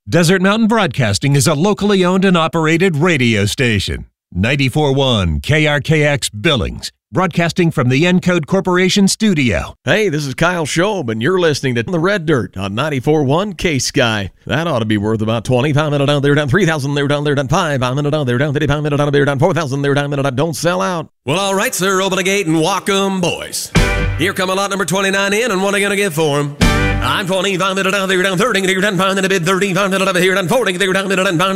Desert Mountain Broadcasting is a locally owned and operated radio station. 94.1 KRKX Billings, broadcasting from the Encode Corporation studio. Hey, this is Kyle Schob, and you're listening to The Red Dirt on 94.1 K-Sky. That ought to be worth about 25 minutes down there, down 3,000 there, down there, down 5 minutes down there, down 35 minutes down there, down 4,000 there, down minutes. Don't sell out. Well, all right, sir, open the gate and walk 'em, boys. Here come a lot number 29 in, and what are you going to get for 'em? I'm 25 minutes down there, down 30, there, down 5 minutes, 35 minutes here, down 40, there, down minutes, down